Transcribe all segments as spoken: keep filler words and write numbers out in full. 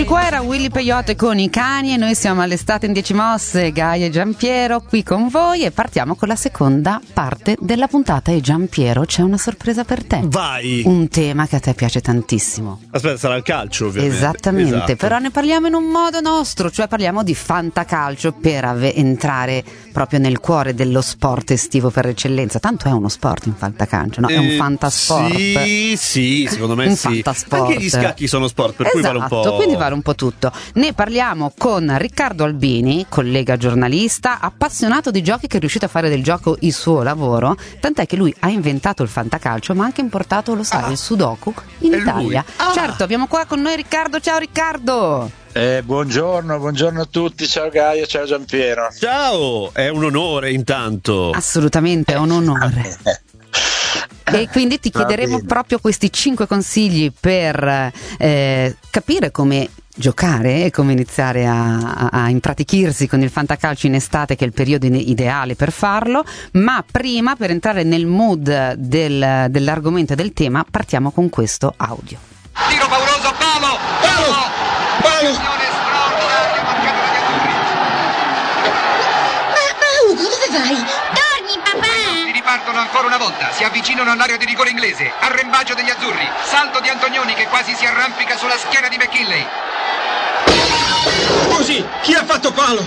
Qua era Willy Peyote con i cani e noi siamo all'estate in dieci mosse, Gaia e Giampiero qui con voi e partiamo con la seconda parte della puntata. E Giampiero, c'è una sorpresa per te. Vai! Un tema che a te piace tantissimo. Aspetta, sarà il calcio ovviamente. Esattamente, esatto. Però ne parliamo in un modo nostro, cioè parliamo di fantacalcio per ave- entrare proprio nel cuore dello sport estivo per eccellenza. Tanto è uno sport in fantacalcio, no? È un Eh, fantasport. Sì, sì, secondo me un sì. fantasport. Anche gli scacchi sono sport, per esatto, cui vale un po'. quindi vale un po' tutto. Ne parliamo con Riccardo Albini, collega giornalista, appassionato di giochi che è riuscito a fare del gioco il suo lavoro, tant'è che lui ha inventato il fantacalcio, ma ha anche importato, lo sai, Ah, il Sudoku in è Italia. lui. Ah. Certo, abbiamo qua con noi Riccardo. Ciao Riccardo! Eh, buongiorno, buongiorno a tutti, ciao Gaia, ciao Giampiero. Ciao, è un onore intanto. Assolutamente, è un onore. E quindi ti chiederemo proprio questi cinque consigli per eh, capire come giocare e come iniziare a, a, a impratichirsi con il fantacalcio in estate, che è il periodo in- ideale per farlo. Ma prima, per entrare nel mood del, dell'argomento e del tema, partiamo con questo audio. Tiro pauroso, palo! Palo! Palo! Straordinaria marcata dagli azzurri. Ma, ma Ugo, dove vai? Torni, papà! Si ripartono ancora una volta, si avvicinano all'area di rigore inglese. Arrembaggio degli azzurri. Salto di Antonioni che quasi si arrampica sulla schiena di McKinley. Scusi, chi ha fatto palo?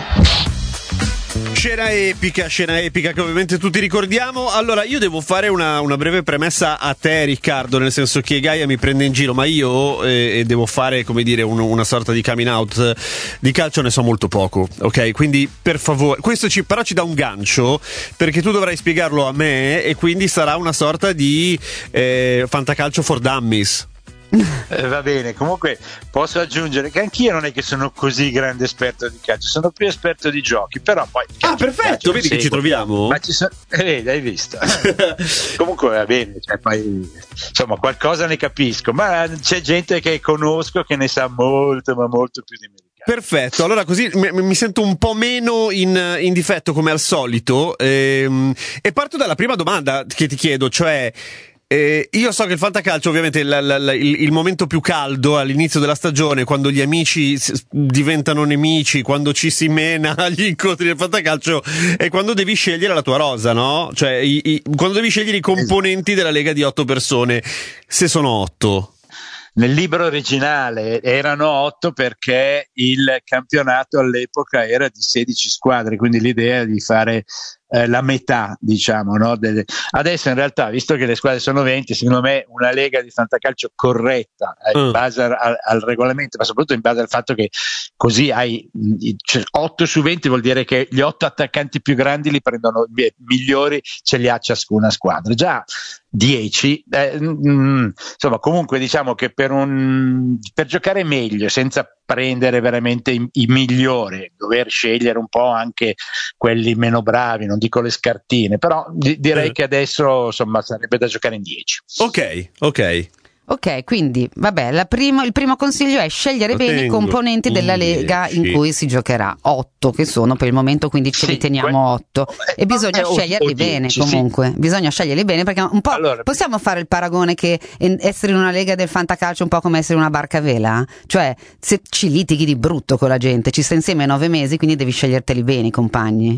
Scena epica, scena epica che ovviamente tutti ricordiamo. Allora, io devo fare una, una breve premessa a te, Riccardo, nel senso che Gaia mi prende in giro, ma io eh, devo fare, come dire, un, una sorta di coming out. Di calcio ne so molto poco, ok? Quindi, per favore, questo ci, però ci dà un gancio, perché tu dovrai spiegarlo a me e quindi sarà una sorta di eh, fantacalcio for dummies. Eh, va bene, comunque posso aggiungere che anch'io non è che sono così grande esperto di calcio, sono più esperto di giochi, però poi Ah, perfetto, vedi che ci troviamo? Ma ci sono, eh, vedi, hai visto. Comunque va bene, cioè, poi insomma qualcosa ne capisco, ma c'è gente che conosco che ne sa molto, ma molto più di me. Perfetto, allora così mi, mi sento un po' meno in, in difetto come al solito, ehm, e parto dalla prima domanda che ti chiedo, cioè Eh, io so che il fantacalcio ovviamente è la, la, la, il, il momento più caldo all'inizio della stagione, quando gli amici s- diventano nemici, quando ci si mena agli incontri del fantacalcio, e quando devi scegliere la tua rosa, no? Cioè i, i, quando devi scegliere i componenti della lega di otto persone, se sono otto. Nel libro originale erano otto perché il campionato all'epoca era di sedici squadre, quindi l'idea di fare eh, la metà, diciamo, no? Delle... Adesso in realtà, visto che le squadre sono venti, secondo me una lega di fantacalcio corretta eh, in Mm. base al, al- al regolamento, ma soprattutto in base al fatto che così hai cioè, otto su venti, vuol dire che gli otto attaccanti più grandi li prendono, beh, migliori ce li ha ciascuna squadra. Già dieci, eh, mm, insomma, comunque diciamo che per, un, per giocare meglio, senza prendere veramente i, i migliori, dover scegliere un po' anche quelli meno bravi, non dico le scartine, però di- direi Eh. che adesso insomma sarebbe da giocare in dieci. Ok, ok. Ok, quindi vabbè, la primo- il primo consiglio è scegliere Lo bene i tengo componenti della in lega in dieci. cui si giocherà. Otto che sono per il momento, quindi ce Sì, li teniamo que- otto. E bisogna eh, o- sceglierli o bene dieci, comunque. Bisogna sceglierli bene perché un po' Allora- possiamo fare il paragone che en- essere in una lega del fantacalcio è un po' come essere in una barca a vela? Cioè, se ci litighi di brutto con la gente, ci stai insieme nove mesi, quindi devi sceglierteli bene i compagni.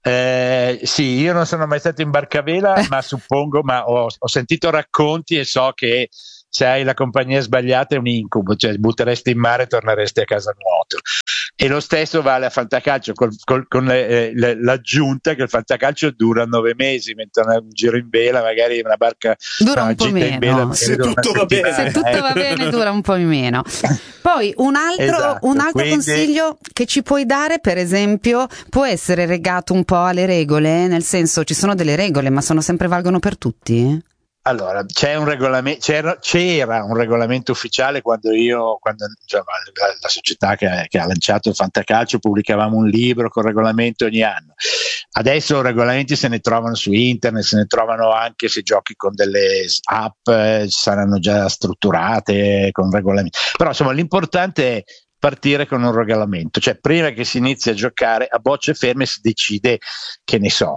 Eh, sì, io non sono mai stato in barcavela, ma suppongo, ma ho, ho sentito racconti e so che se hai la compagnia sbagliata è un incubo, cioè butteresti in mare e torneresti a casa nuoto. E lo stesso vale a fantacalcio, col, col, con le, le, l'aggiunta che il fantacalcio dura nove mesi, mentre un giro in vela, magari una barca, Dura una un po' gita in meno. vela, magari Se dura una tutto va bene. settimana, Se tutto eh. va bene dura un po' meno. Poi un altro, Esatto, un altro quindi- consiglio che ci puoi dare, per esempio, può essere legato un po' alle regole, nel senso ci sono delle regole ma sono sempre valgono per tutti? Allora, c'è un regolamento, c'era, c'era un regolamento ufficiale quando io, quando insomma, la, la società che, che ha lanciato il fantacalcio, pubblicavamo un libro con regolamento ogni anno. Adesso regolamenti se ne trovano su internet, se ne trovano anche se giochi con delle app, eh, saranno già strutturate con regolamenti. Però insomma l'importante è partire con un regolamento, cioè prima che si inizi a giocare a bocce ferme si decide, che ne so,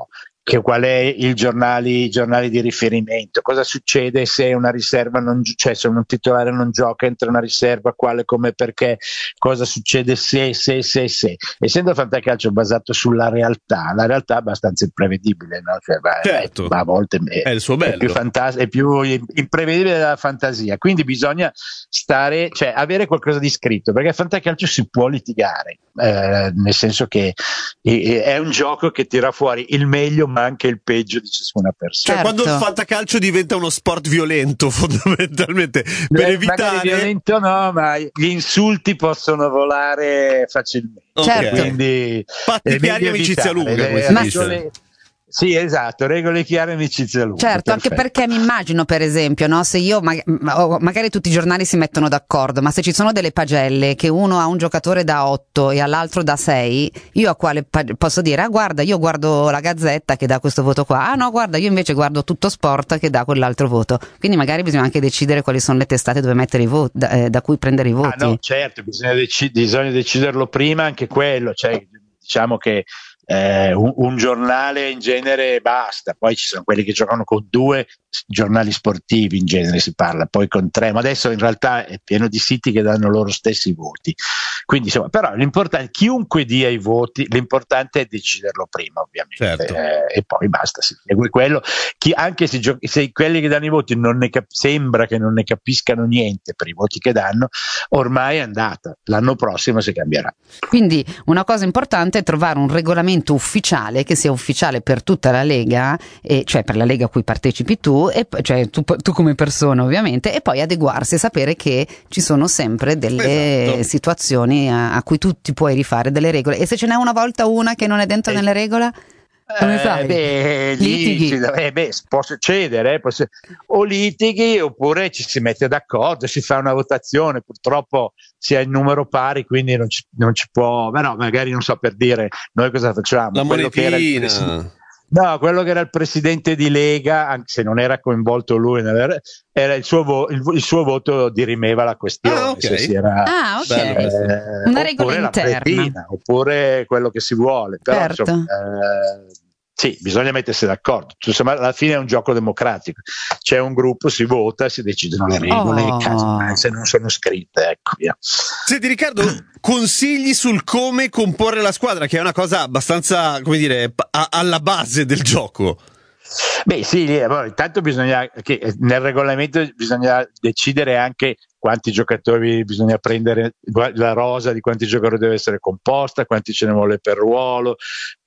che qual è il giornale, i giornali di riferimento, cosa succede se una riserva non, cioè se un titolare non gioca, entra una riserva, quale, come, perché, cosa succede se, se, se, se. Essendo il fantacalcio basato sulla realtà, la realtà è abbastanza imprevedibile, no? Cioè, certo. ma a volte è, è il suo bello. È più, fantas- è più imprevedibile della fantasia, quindi bisogna stare, cioè avere qualcosa di scritto, perché il fantacalcio si può litigare, eh, nel senso che è, è un gioco che tira fuori il meglio ma anche il peggio di ciascuna persona. Cioè, certo. quando il fantacalcio diventa uno sport violento, fondamentalmente, per eh, evitare violento no, ma gli insulti possono volare facilmente. Certo. Quindi patti chiari, amicizia lunga, come si Ma dice. Le, sì, esatto, regole chiare, amicizia lunga. Certo, anche perfetto. perché mi immagino, per esempio, no, se io mag- magari tutti i giornali si mettono d'accordo, ma se ci sono delle pagelle che uno ha un giocatore da otto e all'altro da sei, io a quale pag- posso dire "Ah, guarda, io guardo la Gazzetta che dà questo voto qua. Ah no, guarda, io invece guardo Tutto Sport che dà quell'altro voto". Quindi magari bisogna anche decidere quali sono le testate dove mettere i voti, da, eh, da cui prendere i voti. Ah, no, certo, bisogna, dec- bisogna deciderlo prima, anche quello, cioè diciamo che Eh, un, un giornale in genere basta, poi ci sono quelli che giocano con due giornali sportivi, in genere si parla, poi con tre, ma adesso in realtà è pieno di siti che danno loro stessi voti, quindi insomma, però l'importante, chiunque dia i voti, l'importante è deciderlo prima, ovviamente, certo. eh, e poi basta, si segue quello. Chi, anche se, gio- se quelli che danno i voti non ne cap- sembra che non ne capiscano niente per i voti che danno, ormai è andata, l'anno prossimo si cambierà. Quindi una cosa importante è trovare un regolamento ufficiale che sia ufficiale per tutta la Lega, e, cioè per la Lega a cui partecipi tu, e, cioè tu, tu come persona ovviamente, e poi adeguarsi e sapere che ci sono sempre delle esatto. situazioni a, a cui tu ti puoi rifare delle regole, e se ce n'è una volta una che non è dentro Eh. nelle regole? Come fai? Eh, beh, Litighi? lì, eh, beh, può succedere, eh, può se- o litighi oppure ci si mette d'accordo, si fa una votazione, purtroppo si ha il numero pari, quindi non ci, non ci può, ma no, magari non so, per dire noi cosa facciamo. La Quello che era il monetina. presi- no, quello che era il presidente di Lega, anche se non era coinvolto lui, nella- era il suo, vo- il, il suo voto dirimeva la questione. Ah, ok. Se si era, Ah, ok. Bello questo. eh, Una regola oppure la interna. pretina, oppure quello che si vuole, però Certo. insomma, eh, sì, bisogna mettersi d'accordo. Insomma, alla fine è un gioco democratico, c'è un gruppo, si vota, si decidono le regole, Oh. casomai, se non sono scritte, ecco via. Senti Riccardo, consigli sul come comporre la squadra, che è una cosa abbastanza, come dire, a- alla base del gioco. Beh sì, lì, allora, intanto bisogna che nel regolamento bisogna decidere anche quanti giocatori bisogna prendere, la rosa di quanti giocatori deve essere composta, quanti ce ne vuole per ruolo,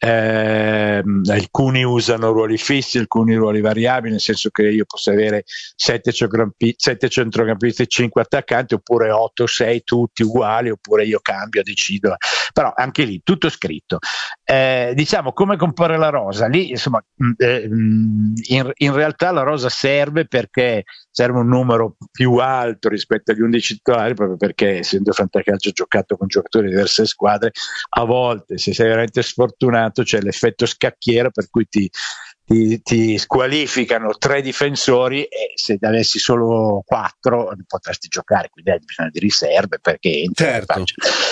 eh, alcuni usano ruoli fissi, alcuni ruoli variabili, nel senso che io posso avere sette centrocampisti e cinque attaccanti, oppure otto o sei tutti uguali, oppure io cambio, decido, però anche lì tutto scritto. Eh, diciamo come comporre la rosa, lì insomma eh, in, in realtà la rosa serve perché serve un numero più alto rispetto agli undici titolari, proprio perché essendo fantacalcio giocato con giocatori di diverse squadre, a volte se sei veramente sfortunato c'è l'effetto scacchiera per cui ti Ti, ti squalificano tre difensori e se ne avessi solo quattro potresti giocare, quindi hai bisogno di riserve perché entra. Certo.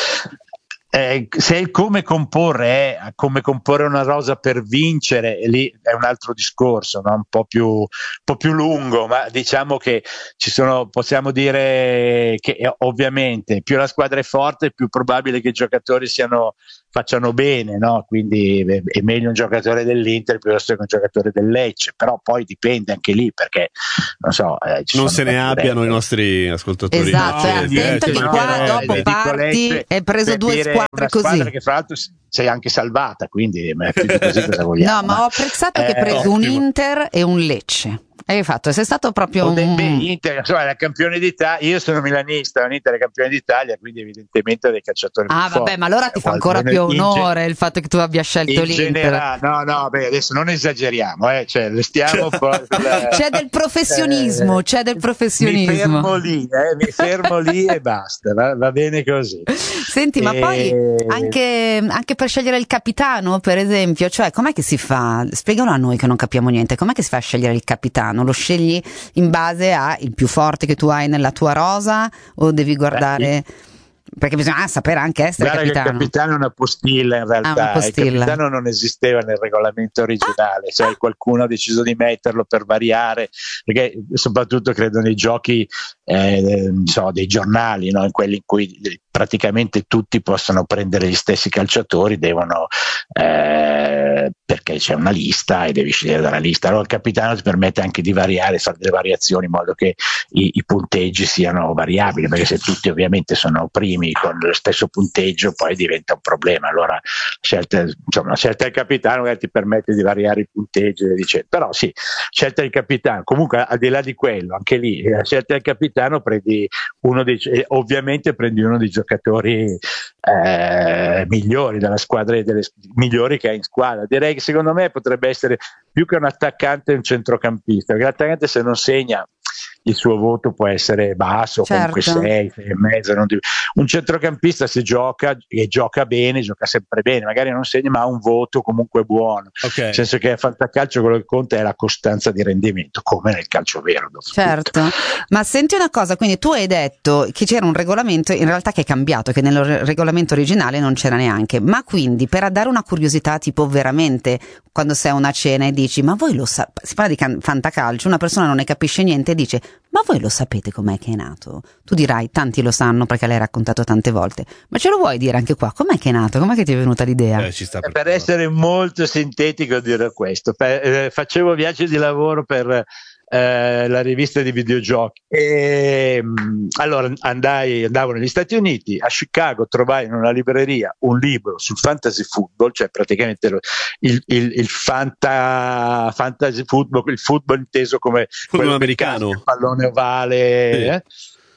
Eh, se il come comporre è come comporre una rosa per vincere, e lì è un altro discorso, no? un po' più, un po' più lungo, ma diciamo che ci sono, possiamo dire che eh, ovviamente più la squadra è forte, più probabile che i giocatori siano, facciano bene, no? Quindi è, è meglio un giocatore dell'Inter piuttosto che un giocatore del Lecce, però poi dipende anche lì perché non so, eh, ci Non sono se ne partite- abbiano i nostri ascoltatori. Esatto, No, e attento eh, che no, qua no, dopo eh, parti e preso per due dire squadre una così. squadra che fra l'altro sei anche salvata, quindi ma più di così cosa vogliamo? No, ma ho apprezzato che hai Eh, preso un ottimo. Inter e un Lecce. Hai fatto, sei stato proprio o un... del- beh, Inter, insomma, è la campione d'Italia. Io sono milanista, l'Inter è campione d'Italia, quindi evidentemente dei calciatori Ah, più vabbè, forti. ma allora ti fa Eh, ancora più in ge- onore il fatto che tu abbia scelto in l'Inter. generale, no, no, beh, adesso non esageriamo, eh, cioè, restiamo un po'. sul- C'è del professionismo, eh, c'è del Mi professionismo. fermo lì, eh, mi fermo lì e basta, va, va bene così. Senti, ma Eh, poi anche, anche per scegliere il capitano, per esempio, cioè com'è che si fa? Spiegalo a noi che non capiamo niente, com'è che si fa a scegliere il capitano? Lo scegli in base a il più forte che tu hai nella tua rosa o devi guardare... perché bisogna sapere anche essere Guarda capitano. Che il capitano è una postilla in realtà, ah, una postilla. Il capitano non esisteva nel regolamento originale, ah, cioè ah. qualcuno ha deciso di metterlo per variare, perché soprattutto credo nei giochi eh, so, dei giornali, no? In quelli in cui praticamente tutti possono prendere gli stessi calciatori, devono eh, perché c'è una lista e devi scegliere dalla lista. Allora il capitano ti permette anche di variare, fare delle variazioni in modo che i, i punteggi siano variabili, perché se tutti ovviamente sono primi con lo stesso punteggio poi diventa un problema. Allora scelta, insomma, la scelta del capitano che ti permette di variare i punteggi e dicendo. Però sì, scelta del capitano, comunque al di là di quello, anche lì la scelta del capitano prendi uno dei, ovviamente prendi uno dei giocatori eh, migliori della squadra, delle migliori che hai in squadra. Direi che secondo me potrebbe essere più che un attaccante un centrocampista, perché l'attaccante se non segna il suo voto può essere basso, certo. comunque sei, sei e mezzo. Non ti... Un centrocampista se gioca e gioca bene, gioca sempre bene, magari non segna ma ha un voto comunque buono, okay. Nel senso che a fantacalcio quello che conta è la costanza di rendimento, come nel calcio vero. Certo, ma senti una cosa, quindi tu hai detto che c'era un regolamento in realtà che è cambiato, che nel regolamento originale non c'era neanche, ma quindi per dare una curiosità tipo veramente quando sei a una cena e dici ma voi lo sapete, si parla di can- fantacalcio, una persona non ne capisce niente e dice ma voi lo sapete com'è che è nato? Tu dirai tanti lo sanno perché l'hai raccontato tante volte, ma ce lo vuoi dire anche qua? Com'è che è nato? Com'è che ti è venuta l'idea? Eh, ci sta per, per essere molto sintetico dirò questo, per, eh, facevo viaggi di lavoro per eh, la rivista di videogiochi e mh, allora andai, andavo negli Stati Uniti, a Chicago trovai in una libreria un libro sul fantasy football, cioè praticamente lo, il, il, il fanta, fantasy football, il football inteso come football americano, il pallone ovale, sì. eh?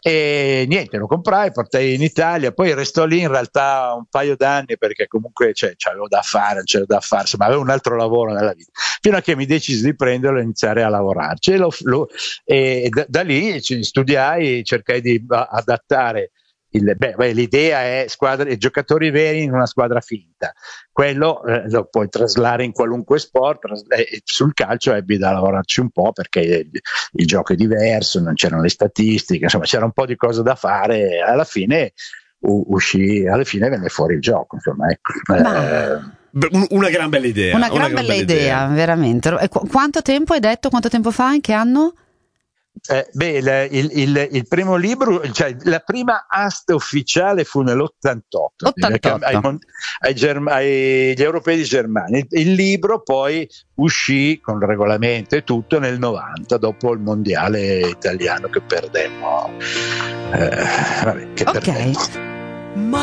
E niente, lo comprai, portai in Italia, poi restò lì in realtà un paio d'anni perché comunque cioè, c'avevo da fare, non c'era da fare, insomma avevo un altro lavoro nella vita, fino a che mi decisi di prenderlo e iniziare a lavorarci e, lo, lo, e da, da lì studiai, cercai di adattare il, beh, beh, l'idea è squadre, giocatori veri in una squadra finta, quello eh, lo puoi traslare in qualunque sport, tras- eh, sul calcio ebbi da lavorarci un po' perché il, il gioco è diverso, non c'erano le statistiche, insomma c'era un po' di cose da fare e alla fine u- uscì, alla fine venne fuori il gioco, insomma ecco. Ma... Eh, una gran bella idea, una gran, una gran bella, bella idea, idea veramente. E qu- quanto tempo hai detto, quanto tempo fa, in che anno? Eh, beh, il, il, il primo libro, cioè la prima asta ufficiale fu nell'ottantotto ottantotto. Ai, ai, Germ- agli europei di Germania. Il, il libro poi uscì con il regolamento e tutto nel novanta, dopo il mondiale italiano che perdemmo. Eh, vabbè, che ok. perdemmo.